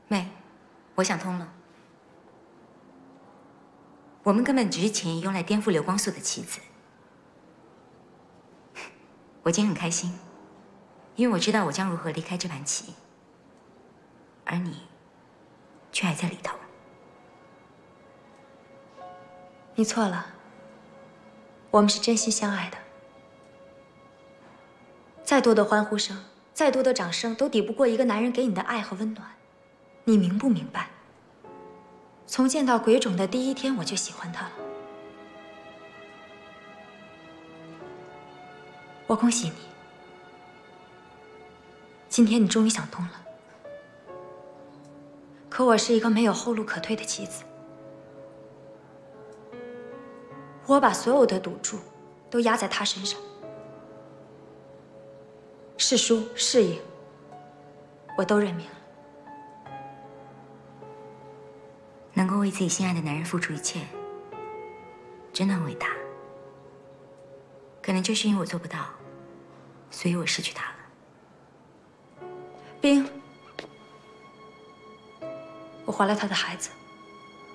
妹，我想通了。我们根本只是钱用来颠覆流光素的棋子。我今天很开心，因为我知道我将如何离开这盘棋，而你却还在里头。 你错了，我们是真心相爱的。再多的欢呼声，再多的掌声，都抵不过一个男人给你的爱和温暖。你明不明白？从见到鬼冢的第一天，我就喜欢他了。我恭喜你，今天你终于想通了。可我是一个没有后路可退的妻子，我把所有的赌注都压在他身上，是输是赢，我都认命了。 能够为自己心爱的男人付出一切，真的很伟大。可能就是因为我做不到，所以我失去他了。 冰，我怀了他的孩子。